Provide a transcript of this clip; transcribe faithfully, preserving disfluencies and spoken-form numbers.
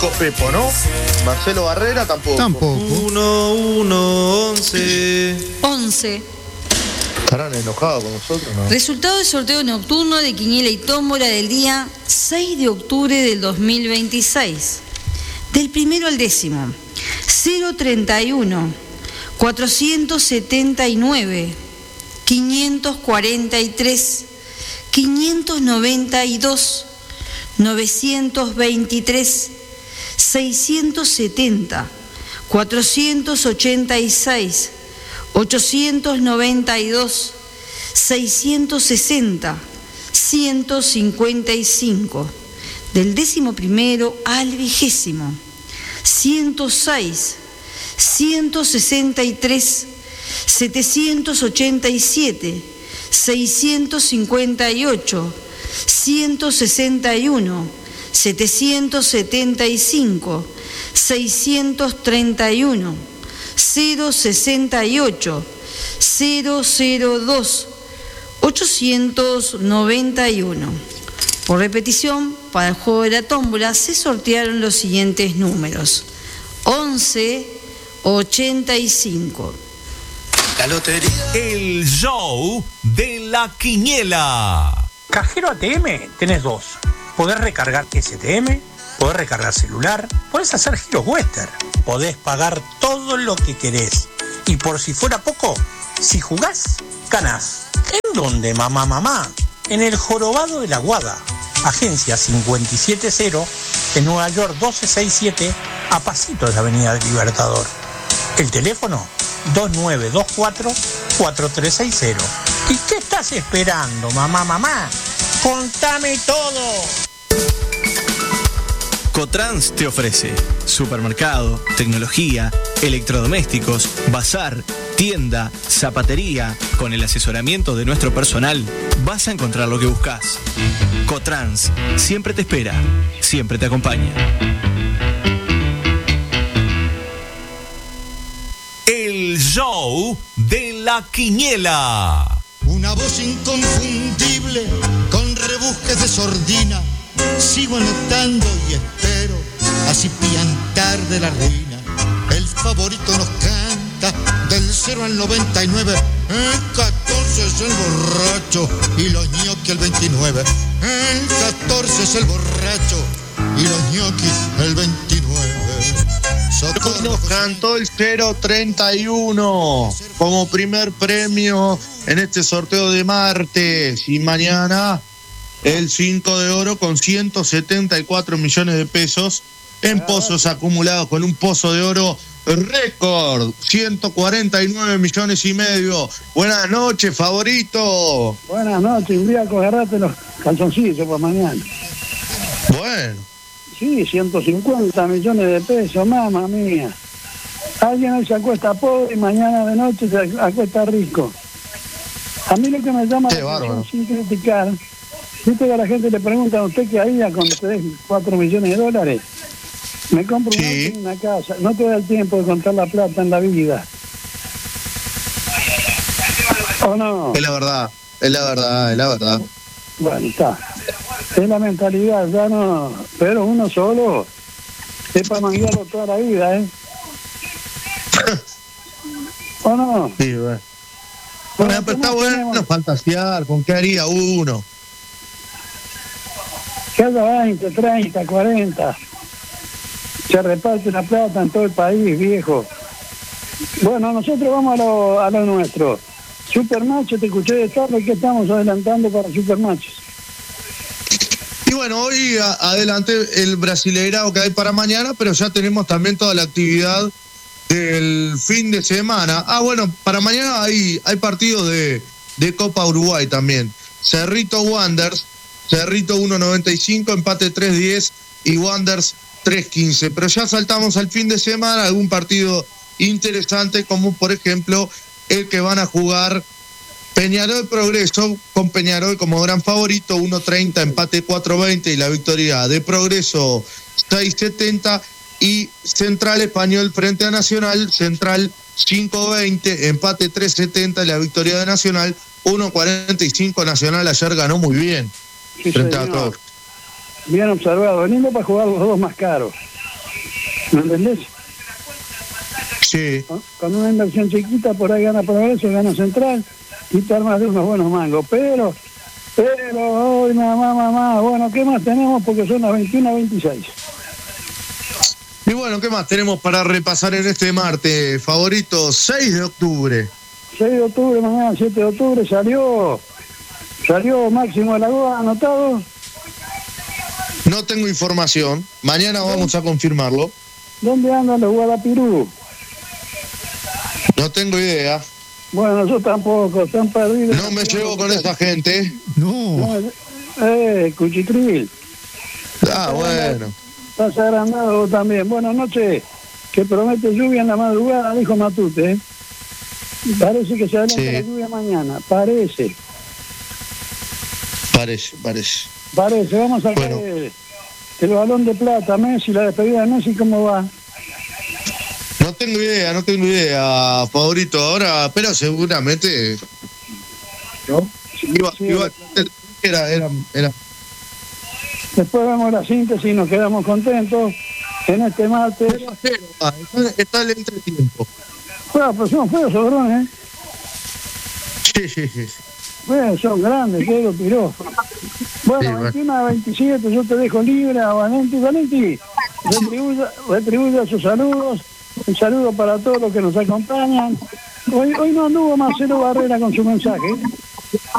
Pepo, ¿no? Marcelo Barrera tampoco. Tampoco. uno, uno, once. once. ¿Estarán enojados con nosotros, no? Resultado del sorteo nocturno de Quiniela y Tómbola del día seis de octubre del dos mil veintiséis. Del primero al décimo. cero treinta y uno, cuatrocientos setenta y nueve, quinientos cuarenta y tres, quinientos noventa y dos, novecientos veintitrés, seiscientos setenta, cuatrocientos ochenta y seis, ochocientos noventa y dos, seiscientos sesenta, ciento cincuenta y cinco. Del décimo primero al vigésimo. ciento seis, ciento sesenta y tres, setecientos ochenta y siete, seiscientos cincuenta y ocho, ciento sesenta y uno, setecientos setenta y cinco, seiscientos treinta y uno, cero sesenta y ocho, cero cero dos, ochocientos noventa y uno. Por repetición, para el juego de la tómbola se sortearon los siguientes números: once, ochenta y cinco. La lotería. El show de la quiniela. Cajero A T M tenés dos. Podés recargar S T M, podés recargar celular, podés hacer giros Western, podés pagar todo lo que querés. Y por si fuera poco, si jugás, ganás. ¿En dónde, mamá, mamá? En el Jorobado de la Guada, agencia cincuenta y siete cero, en Nueva York doce sesenta y siete, a pasito de la Avenida del Libertador. El teléfono dos nueve dos cuatro, cuatro tres seis cero. ¿Y qué estás esperando, mamá, mamá? ¡Contame todo! Cotrans te ofrece supermercado, tecnología, electrodomésticos, bazar, tienda, zapatería. Con el asesoramiento de nuestro personal vas a encontrar lo que buscas. Cotrans siempre te espera, siempre te acompaña. El show de la quiniela. Una voz inconfundible con rebusques de sordina. Sigo anotando y espero así piantar de la ruina. El favorito nos canta del cero al noventa y nueve. El catorce es el borracho y los ñoquis el veintinueve. El catorce es el borracho y los ñoquis el veintinueve. Hoy nos cantó el cero treinta y uno como primer premio en este sorteo de martes, y mañana el cinco de oro con ciento setenta y cuatro millones de pesos en pozos acumulados, con un pozo de oro récord, ciento cuarenta y nueve millones y medio. Buenas noches, favorito. Buenas noches, un día agarrate los calzoncillos para mañana. Bueno. Sí, ciento cincuenta millones de pesos, mamá mía. Alguien hoy se acuesta pobre y mañana de noche se acuesta rico. A mí lo que me llama Qué la atención, bárbaro. sin criticar, viste que a la gente le pregunta a usted qué haría cuando te den cuatro millones de dólares. Me compro un Sí. auto y una casa. No te da el tiempo de contar la plata en la vida. ¿O no? Es la verdad, es la verdad, es la verdad. Bueno, está. Es la mentalidad, ya no. Pero uno solo es para manguearlo toda la vida, ¿eh? ¿O no? Sí, bueno. Bueno, pero está bueno fantasear, ¿con qué haría uno? Que haya veinte, treinta, cuarenta. Se reparte la plata en todo el país, viejo. Bueno, nosotros vamos a lo, a lo nuestro. Supermacho, te escuché de tarde, que estamos adelantando para Supermachos. Y bueno, hoy a, adelante el Brasileirao que hay para mañana, pero ya tenemos también toda la actividad del fin de semana. Ah, bueno, para mañana hay, hay partidos de, de Copa Uruguay también. Cerrito Wanderers, Cerrito uno noventa y cinco, empate tres diez y Wanderers tres quince. Pero ya saltamos al fin de semana, algún partido interesante, como por ejemplo el que van a jugar Peñarol Progreso, con Peñarol como gran favorito, uno treinta, empate cuatro veinte y la victoria de Progreso seis setenta, y Central Español frente a Nacional, Central cinco veinte, empate tres setenta y la victoria de Nacional uno cuarenta y cinco. Nacional ayer ganó muy bien Sí, frente señor. a todos. Bien observado, lindo para jugar los dos más caros. ¿Me entendés? Sí. Con, con una inversión chiquita por ahí gana Progreso, gana Central y te armas de unos buenos mangos. Pero, pero, hoy mamá, mamá, bueno, ¿qué más tenemos? Porque son las veintiuna a veintiséis. Y bueno, ¿qué más tenemos para repasar en este martes? Favorito, seis de octubre. seis de octubre, mañana siete de octubre, salió, salió Máximo de la Goa, anotado. No tengo información. Mañana vamos a confirmarlo. ¿Dónde andan los Guadapirú? No tengo idea. Bueno, yo tampoco, están perdidos. No me llevo con esa gente. No. Eh, Cuchitril. Ah, bueno. Estás agrandado también. Buenas noches, que promete lluvia en la madrugada, dijo Matute. ¿eh? Parece que se adelanta Sí. la lluvia mañana, parece. Parece, parece. Parece, vamos a sacar Bueno. el, el balón de plata, Messi, la despedida de Messi, ¿cómo va? No tengo idea, no tengo idea, favorito. Ahora, pero seguramente. ¿No? Iba, Sí, iba, era, era, era. Después vemos la síntesis y nos quedamos contentos en este martes. Ah, está, está el entretiempo. Bueno, pues son feos sobrones, ¿eh? Sí, sí, sí. Bueno, son grandes, que lo tiró. Bueno, Sí, bueno. veintiuno a veintisiete, yo te dejo libre a Valenti. Valenti, retribuya, retribuya sus saludos. Un saludo para todos los que nos acompañan. Hoy, hoy no anduvo Marcelo Barrera con su mensaje.